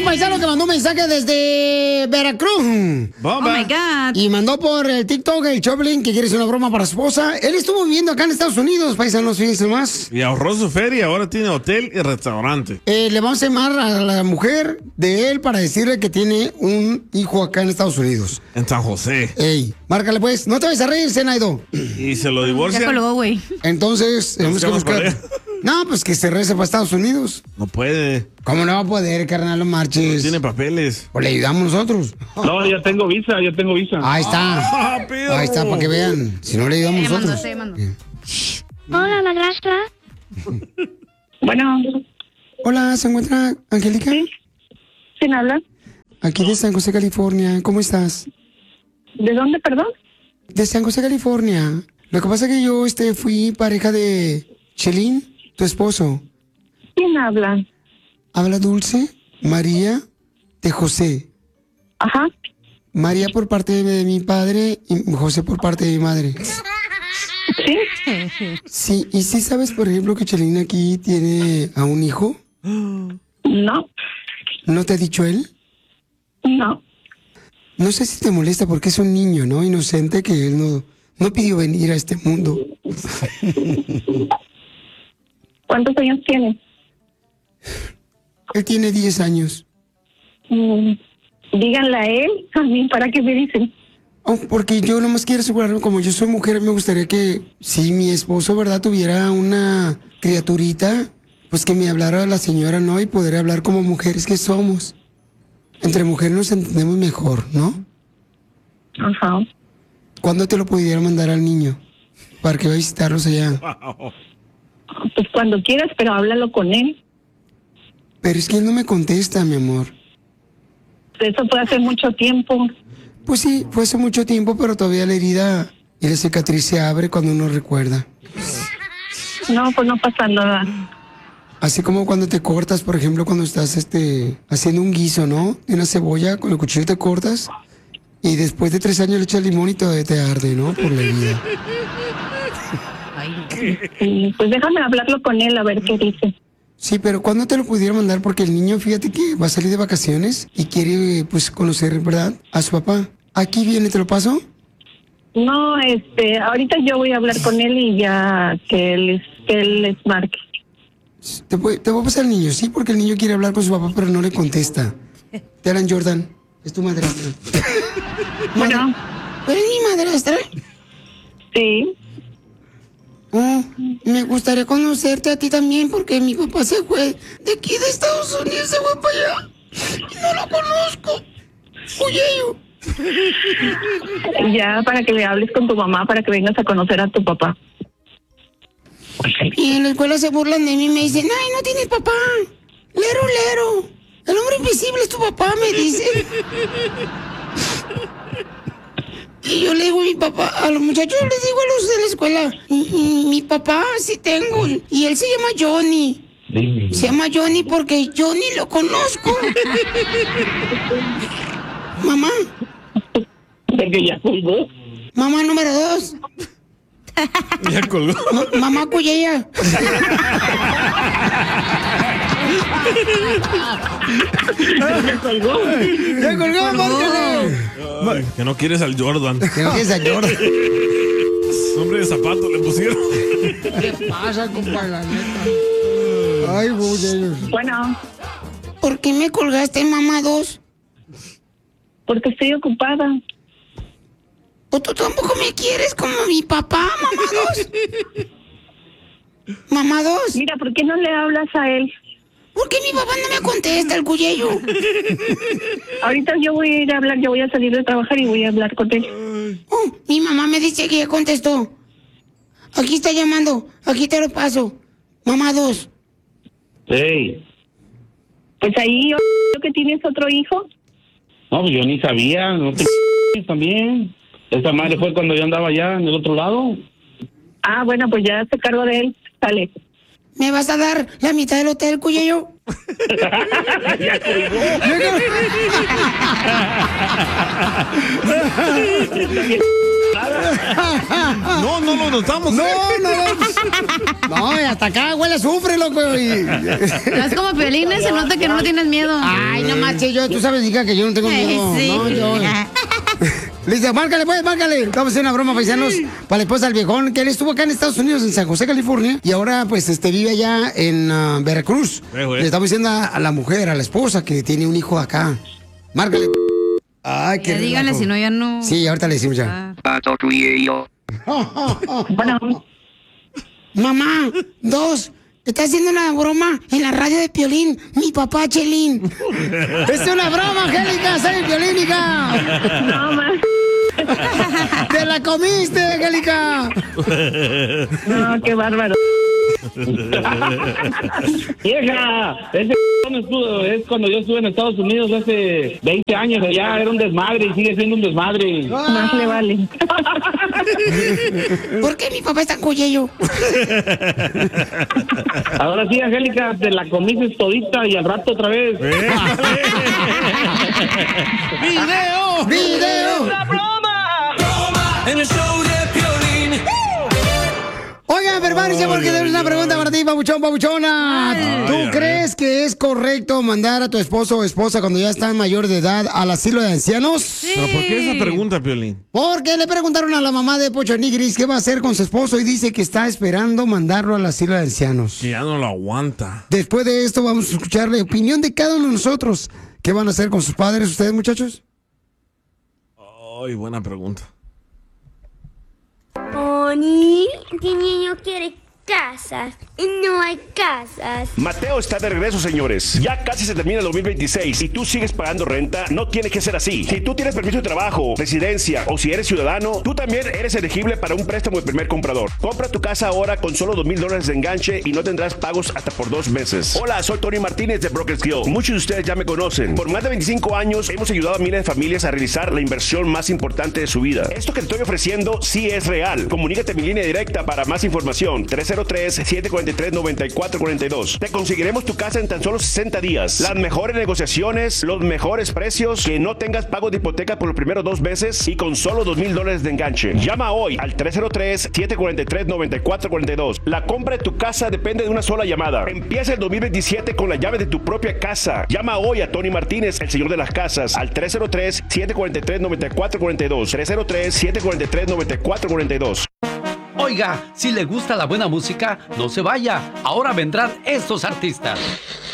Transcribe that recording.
paisano que mandó un mensaje desde Veracruz. Oh my God. Y mandó por el TikTok el Choplin que quiere hacer una broma para su esposa. Él estuvo viviendo acá en Estados Unidos, paisanos, fíjense más. Y ahorró su feria, ahora tiene hotel y restaurante. Le vamos a llamar a la mujer de él para decirle que tiene un hijo acá en Estados Unidos. En San José. Ey, márcale pues. No te vayas a reír, Zenaido. Y se lo divorcia. Ya colgó, güey. Entonces, tenemos que buscar. No, pues que se regrese para Estados Unidos. No puede. ¿Cómo no va a poder, carnal? No marches. No tiene papeles. Pues le ayudamos nosotros. No, ya tengo visa. Ahí está. Ahí está, para que vean. Si no le ayudamos nosotros. Hola, madrastra. Bueno. Hola, ¿se encuentra Angélica? Sí. ¿Quién habla? Aquí de San José, California. ¿Cómo estás? ¿De dónde, perdón? De San José, California. Lo que pasa es que yo fui pareja de Chelín, tu esposo. ¿Quién habla? Habla Dulce, María, de José. Ajá. María por parte de mi padre y José por parte de mi madre. ¿Sí? Sí, ¿y sí sabes, por ejemplo, que Chelín aquí tiene a un hijo? No. ¿No te ha dicho él? No. No sé si te molesta porque es un niño, ¿no? Inocente que él no pidió venir a este mundo. ¿Cuántos años tiene? Él tiene 10 años. Díganle a él, a mí, ¿para qué me dicen? Oh, porque yo nomás quiero asegurarme, como yo soy mujer, me gustaría que si mi esposo, ¿verdad?, tuviera una criaturita, pues que me hablara la señora, ¿no? Y poder hablar como mujeres que somos. Entre mujeres nos entendemos mejor, ¿no? Ajá. ¿Cuándo te lo pudiera mandar al niño? Para que vaya a visitarlos allá. Pues cuando quieras, pero háblalo con él. Pero es que él no me contesta, mi amor. Eso fue hace mucho tiempo. Pues sí, fue hace mucho tiempo, pero todavía la herida y la cicatriz se abre cuando uno recuerda. No, pues no pasa nada. Así como cuando te cortas, por ejemplo, cuando estás haciendo un guiso, ¿no? De una cebolla, con el cuchillo te cortas y después de 3 años le echas limón y todavía te arde, ¿no? Por la herida. Pues déjame hablarlo con él a ver qué dice. Sí, pero ¿cuándo te lo pudiera mandar? Porque el niño, fíjate que va a salir de vacaciones y quiere, pues, conocer, ¿verdad?, a su papá. ¿Aquí viene, te lo paso? No, ahorita yo voy a hablar con él y ya que él les marque. Te voy a pasar al niño, sí, porque el niño quiere hablar con su papá, pero no le contesta. Te hablan, Jordan. Es tu madrastra. Bueno. ¿Pero es mi madrastra? Sí. Oh, me gustaría conocerte a ti también, porque mi papá se fue de aquí de Estados Unidos, se fue para allá. Y no lo conozco. Oye, Ya, para que le hables con tu mamá, para que vengas a conocer a tu papá. Y en la escuela se burlan de mí y me dicen, ay, no tienes papá. Lero. El hombre invisible es tu papá, me dicen. Y yo le digo a mi papá, a los muchachos les digo a los de la escuela, mi papá sí tengo, y él se llama Johnny. Se llama Johnny porque Johnny lo conozco. Mamá. Porque ya colgó. Mamá número 2. Ya colgó. Mamá Cuyella. Ya colgó. Ya colgó, márcale. Que no quieres al Jordan. Que no quieres al Jordan. Nombre de zapato le pusieron. ¿Qué pasa, compa, la neta? Ay, güey. Bueno. ¿Por qué me colgaste, mamá 2? Porque estoy ocupada. ¿O tú tampoco me quieres como mi papá, mamá 2? Mamá 2. Mira, ¿por qué no le hablas a él? ¿Por qué mi papá no me contesta, el cuyello? Ahorita yo voy a ir a hablar, yo voy a salir de trabajar y voy a hablar con él. Oh, mi mamá me dice que ya contestó. Aquí está llamando, aquí te lo paso. Mamá 2. Hey. Pues ahí, que tienes otro hijo. No, pues yo ni sabía, no te también. Esa madre fue cuando yo andaba allá en el otro lado. Ah, bueno, pues ya se cargo de él. Sale. ¿Me vas a dar la mitad del hotel, cuyello? Ya colgó. No, no lo notamos. No, y hasta acá huele a azufre, loco. No es como Piolín, se nota que no le tienes miedo. Ay, no marches, tú sabes, hija, que yo no tengo miedo. Sí. No, yo. Listo, márcale, pues, márcale. Vamos a hacer una broma, paisanos, para la esposa del viejón, que él estuvo acá en Estados Unidos, en San José, California, y ahora, pues, vive allá en Veracruz. Le estamos diciendo a la mujer, a la esposa, que tiene un hijo acá. Márcale. Ay, qué Ya dígale, si no, ya no. Sí, ahorita le decimos ya. Bueno, Mamá, está haciendo una broma en la radio de Piolín, mi papá Chelín. Es una broma, Angélica, soy Piolín, hija. no más. ¡Te la comiste, Angélica! No, qué bárbaro. Vieja, ese es cuando yo estuve en Estados Unidos hace 20 años allá, era un desmadre y sigue siendo un desmadre. Más le vale. ¿Por qué mi papá es tan coyello? Ahora sí, Angélica, te la comiste todita y al rato otra vez. ¡Video! ¡Video! En el show de Piolín. Oigan, prepárense porque tenemos una pregunta para ti, pabuchona. ¿Tú crees que es correcto mandar a tu esposo o esposa cuando ya están mayor de edad al asilo de ancianos? ¿Pero por qué esa pregunta, Piolín? Porque le preguntaron a la mamá de Pocho Nigris qué va a hacer con su esposo y dice que está esperando mandarlo al asilo de ancianos. Que ya no lo aguanta. Después de esto vamos a escuchar la opinión de cada uno de nosotros. ¿Qué van a hacer con sus padres ustedes, muchachos? Ay, buena pregunta. Oni, este niño quiere casas y no hay casas. Mateo está de regreso, señores. Ya casi se termina el 2026 y tú sigues pagando renta. No tiene que ser así. Si tú tienes permiso de trabajo, residencia o si eres ciudadano, tú también eres elegible para un préstamo de primer comprador. Compra tu casa ahora con solo $2,000 de enganche y no tendrás pagos hasta por 2 meses. Hola, soy Tony Martínez de Brokers Guild. Muchos de ustedes ya me conocen. Por más de 25 años hemos ayudado a miles de familias a realizar la inversión más importante de su vida. Esto que te estoy ofreciendo sí es real. Comunícate a mi línea directa para más información. 303-743-9442. Te conseguiremos tu casa en tan solo 60 días. Las mejores negociaciones, los mejores precios, que no tengas pago de hipoteca por los primeros 2 meses y con solo $2,000 de enganche. Llama hoy al 303-743-9442. La compra de tu casa depende de una sola llamada. Empieza el 2027 con la llave de tu propia casa. Llama hoy a Tony Martínez, el señor de las casas, al 303-743-9442. 303-743-9442. Oiga, si le gusta la buena música, no se vaya. Ahora vendrán estos artistas.